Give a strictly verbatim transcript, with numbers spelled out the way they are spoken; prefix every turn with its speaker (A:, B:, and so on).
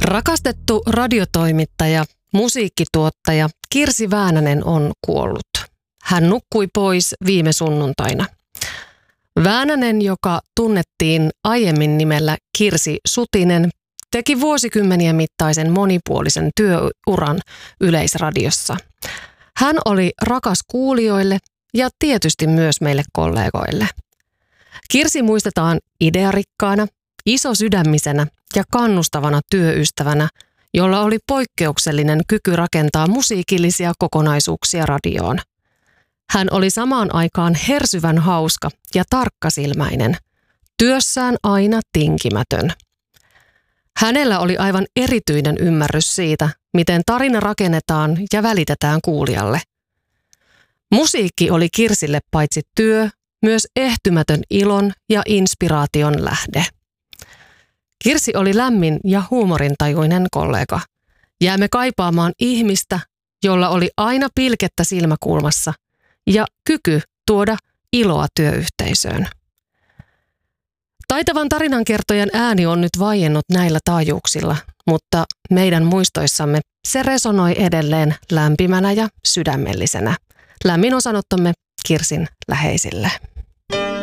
A: Rakastettu radiotoimittaja, musiikkituottaja Kirsi Väänänen on kuollut. Hän nukkui pois viime sunnuntaina. Väänänen, joka tunnettiin aiemmin nimellä Kirsi Sutinen, teki vuosikymmenien mittaisen monipuolisen työuran Yleisradiossa. Hän oli rakas kuulijoille ja tietysti myös meille kollegoille. Kirsi muistetaan idearikkaana, isosydämisenä ja kannustavana työystävänä, jolla oli poikkeuksellinen kyky rakentaa musiikillisia kokonaisuuksia radioon. Hän oli samaan aikaan hersyvän hauska ja tarkkasilmäinen, työssään aina tinkimätön. Hänellä oli aivan erityinen ymmärrys siitä, miten tarina rakennetaan ja välitetään kuulijalle. Musiikki oli Kirsille paitsi työ, myös ehtymätön ilon ja inspiraation lähde. Kirsi oli lämmin ja huumorintajuinen kollega. Jäämme kaipaamaan ihmistä, jolla oli aina pilkettä silmäkulmassa ja kyky tuoda iloa työyhteisöön. Taitavan tarinankertojan ääni on nyt vaiennut näillä taajuuksilla, mutta meidän muistoissamme se resonoi edelleen lämpimänä ja sydämellisenä. Lämmin osanottomme Kirsin läheisille.